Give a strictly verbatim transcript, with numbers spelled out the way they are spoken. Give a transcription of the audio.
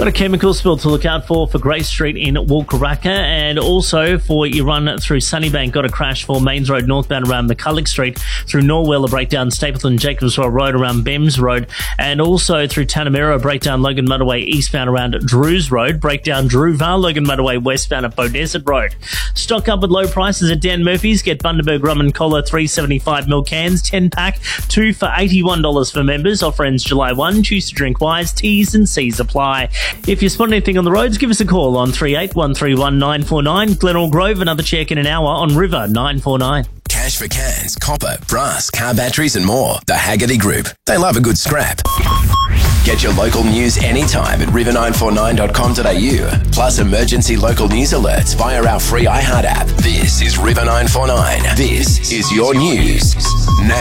Got a chemical spill to look out for for Grace Street in Walkaracka, and also for your run through Sunnybank. Got a crash for Mains Road northbound around McCulloch Street, through Norwell, a breakdown Stapleton Jacobswell Road around Bems Road, and also through Tanamera, breakdown Logan Motorway eastbound around Drews Road, breakdown Drew Vale, Logan Motorway westbound at Beaudesert Road. Stock up with low prices at Dan Murphy's. Get Bundaberg Rum and Cola three seventy-five mil cans, ten pack, two for eighty-one dollars for members. Offer ends July first. Choose to drink wise. T's and C's apply. If you spot anything on the roads, give us a call on three eight one three one nine four nine. Glenelg Grove, another check in an hour on River nine four nine. Cash for cans, copper, brass, car batteries and more. The Haggerty Group. They love a good scrap. Get your local news anytime at river nine four nine dot com dot a u. Plus emergency local news alerts via our free iHeart app. This is River nine four nine. This is your news now.